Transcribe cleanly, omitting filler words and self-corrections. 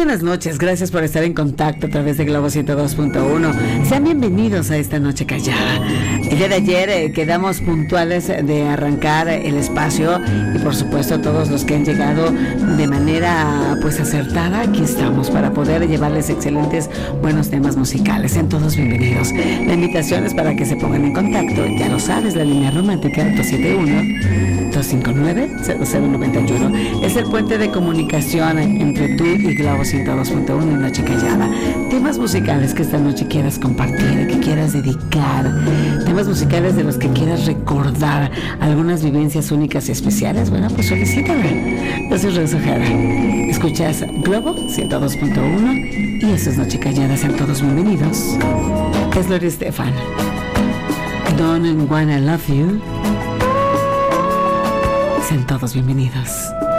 buenas noches, gracias por estar en contacto a través de Globo 102.1. Sean bienvenidos a esta noche callada. El día de ayer quedamos puntuales de arrancar el espacio y por supuesto todos los que han llegado de manera pues acertada, aquí estamos para poder llevarles excelentes buenos temas musicales. Sean todos bienvenidos. La invitación es para que se pongan en contacto, ya lo sabes, la línea romántica 271-259-0091 es el puente de comunicación entre tú y Globo 102.1 en Noche Callada. Temas musicales que esta noche quieras compartir, que quieras dedicar, temas musicales de los que quieras recordar, algunas vivencias únicas y especiales, bueno, pues solicítala. Yo soy Rosa Ojeda. Escuchas Globo 102.1 y eso es Noche Callada. Sean todos bienvenidos. Es Gloria Estefan. Don't Wanna Love You. Sean todos bienvenidos.